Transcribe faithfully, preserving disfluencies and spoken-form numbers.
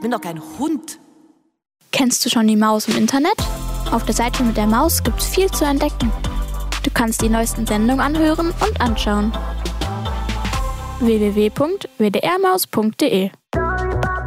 bin doch kein Hund. Kennst du schon die Maus im Internet? Auf der Seite mit der Maus gibt's viel zu entdecken. Du kannst die neuesten Sendungen anhören und anschauen. w w w punkt w d r maus punkt d e